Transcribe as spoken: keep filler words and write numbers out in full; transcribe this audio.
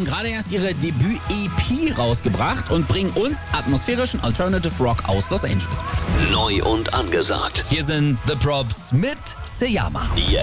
haben gerade erst ihre Debüt-E P rausgebracht und bringen uns atmosphärischen Alternative Rock aus Los Angeles mit. Neu und angesagt. Hier sind The Probs mit Seyama. Jetzt